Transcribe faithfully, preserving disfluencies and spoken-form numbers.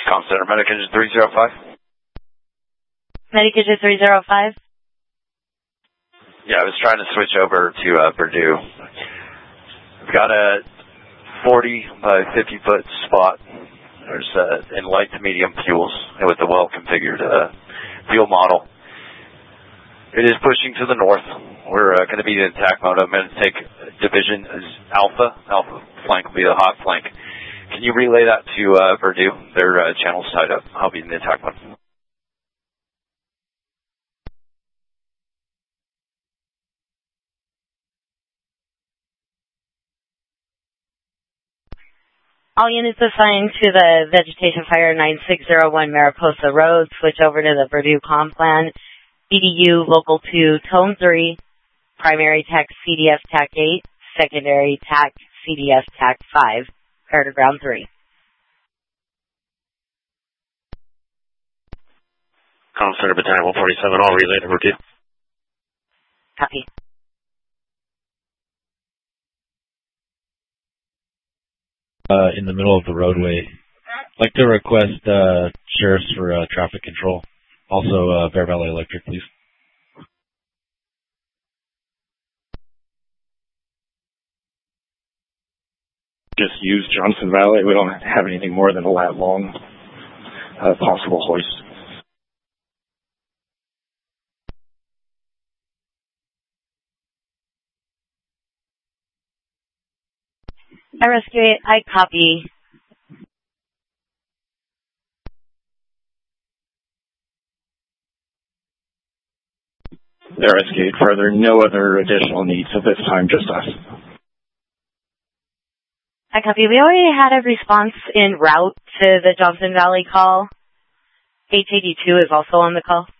Comm Center, Medic Engine three zero five. Medic Engine three zero five. Yeah, I was trying to switch over to uh, Purdue. We've got a forty by fifty foot spot. There's uh, in light to medium fuels with a well-configured uh, fuel model. It is pushing to the north. We're uh, going to be in attack mode. I'm going to take division as Alpha. Alpha flank will be the hot flank. Can you relay that to uh, Purdue? Their uh, channel's tied up. I'll be in the attack mode. All units assigned to the Vegetation Fire nine six zero one Mariposa Road, switch over to the Purdue Comm Plan. B D U Local two, Tone three, Primary T A C C D F T A C eight, Secondary T A C C D F T A C five, Air to Ground three. Comm Center Battalion one forty-seven, all relay to Purdue. Copy. Uh, in the middle of the roadway. I'd like to request uh, sheriffs for uh, traffic control. Also, uh, Bear Valley Electric, please. Just use Johnson Valley. We don't have anything more than a lat long uh, possible hoist. I rescue it. I copy. They're escaped further. No other additional needs at this time, just us. I copy. We already had a response en route to the Johnson Valley call. H eighty-two is also on the call.